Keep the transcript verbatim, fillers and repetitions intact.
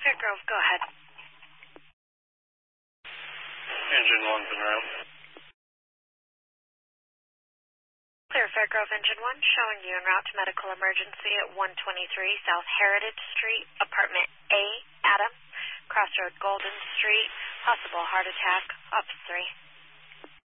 Fairgrove, go ahead. Engine one's en route. Clear Fairgrove, Engine one, showing you en route to medical emergency at one twenty-three South Heritage Street, apartment A, Adams, Crossroad Golden Street, possible heart attack, Office three.